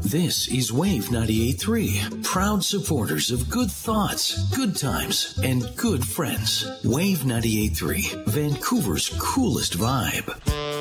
This is Wave 98.3, proud supporters of good thoughts, good times, and good friends. Wave 98.3, Vancouver's coolest vibe.